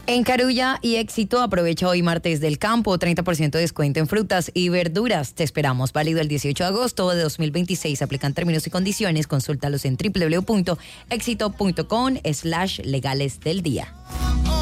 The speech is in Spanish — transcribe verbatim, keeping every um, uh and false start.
En Carulla y Éxito, aprovecha hoy martes del campo, treinta por ciento de descuento en frutas y verduras. Te esperamos, válido el dieciocho de agosto de dos mil veintiséis. Aplican términos y condiciones. Consúltalos en w w w punto éxito punto com slash legales del día.